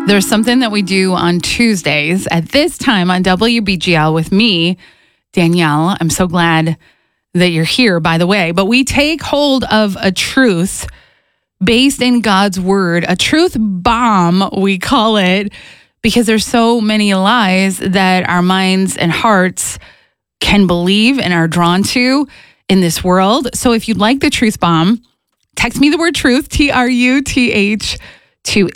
There's something that we do on Tuesdays at this time on WBGL with me, Danielle. I'm so glad that you're here, by the way. But we take hold of a truth based in God's word, a truth bomb, we call it, because there's so many lies that our minds and hearts can believe and are drawn to in this world. So if you'd like the truth bomb, text me the word truth, TRUTH, to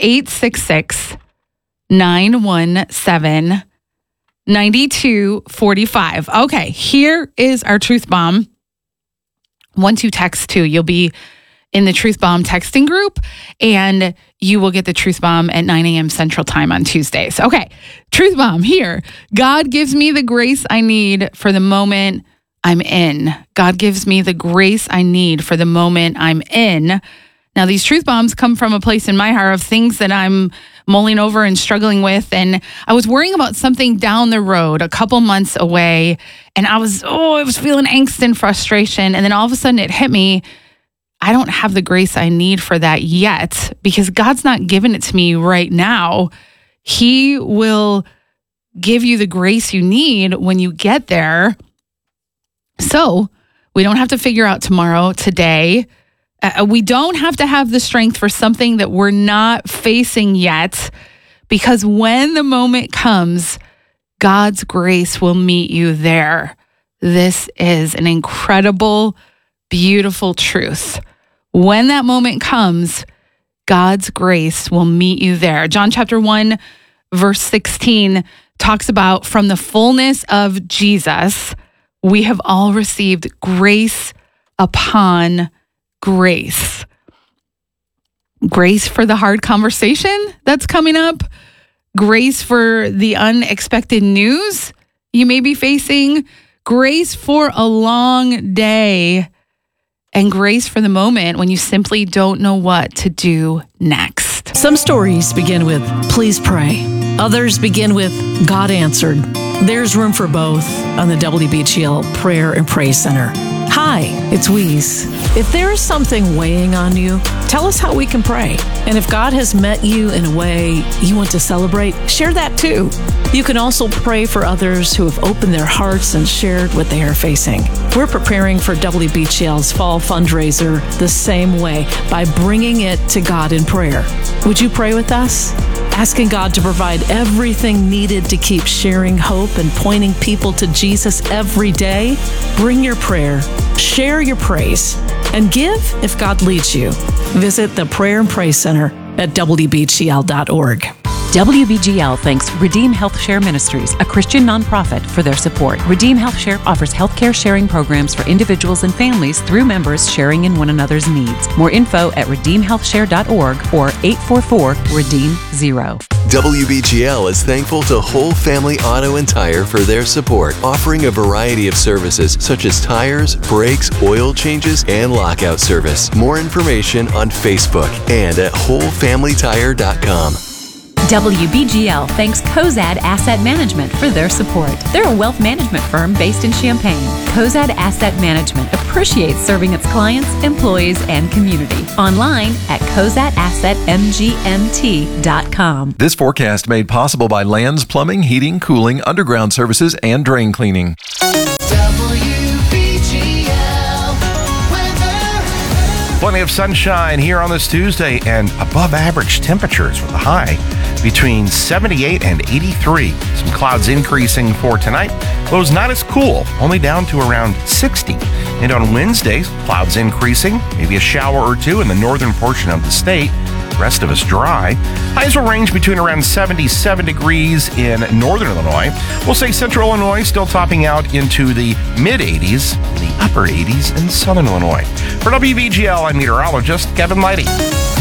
866-917-9245. Okay, here is our truth bomb. Once you text to, you'll be in the Truth Bomb texting group, and you will get the Truth Bomb at 9 a.m. Central Time on Tuesdays. Okay, Truth Bomb here. God gives me the grace I need for the moment I'm in. God gives me the grace I need for the moment I'm in. Now, these truth bombs come from a place in my heart of things that I'm mulling over and struggling with. And I was worrying about something down the road, a couple months away. And I was feeling angst and frustration. And then all of a sudden it hit me. I don't have the grace I need for that yet because God's not giving it to me right now. He will give you the grace you need when you get there. So we don't have to figure out tomorrow, today. We don't have to have the strength for something that we're not facing yet, because when the moment comes, God's grace will meet you there. This is an incredible, beautiful truth. When that moment comes, God's grace will meet you there. John chapter 1, verse 16 talks about from the fullness of Jesus, we have all received grace upon grace. Grace for the hard conversation that's coming up. Grace for the unexpected news you may be facing. Grace for a long day. And grace for the moment when you simply don't know what to do next. Some stories begin with, please pray. Others begin with, God answered. There's room for both on the WBGL Prayer and Praise Center. Hi, it's Weeze. If there is something weighing on you, tell us how we can pray. And if God has met you in a way you want to celebrate, share that too. You can also pray for others who have opened their hearts and shared what they are facing. We're preparing for WBGL's fall fundraiser the same way, by bringing it to God in prayer. Would you pray with us? Asking God to provide everything needed to keep sharing hope and pointing people to Jesus every day? Bring your prayer, share your praise, and give if God leads you. Visit the Prayer and Praise Center at WBGL.org. WBGL thanks Redeem Health Share Ministries, a Christian nonprofit, for their support. Redeem Health Share offers healthcare sharing programs for individuals and families through members sharing in one another's needs. More info at redeemhealthshare.org or 844-REDEEM-0. WBGL is thankful to Whole Family Auto and Tire for their support, offering a variety of services such as tires, brakes, oil changes, and lockout service. More information on Facebook and at wholefamilytire.com. WBGL thanks Cozad Asset Management for their support. They're a wealth management firm based in Champaign. Cozad Asset Management appreciates serving its clients, employees, and community. Online at cozadassetmgmt.com. This forecast made possible by Lands Plumbing, Heating, Cooling, Underground Services, and Drain Cleaning. Plenty of sunshine here on this Tuesday and above average temperatures with a high between 78 and 83. Some clouds increasing for tonight. Lows not as cool, only down to around 60. And on Wednesday, clouds increasing, maybe a shower or two in the northern portion of the state. Rest of us dry. Highs will range between around 77 degrees in northern Illinois. We'll say central Illinois still topping out into the mid-80s, the upper 80s in southern Illinois. For WBGL, I'm meteorologist Kevin Lighty.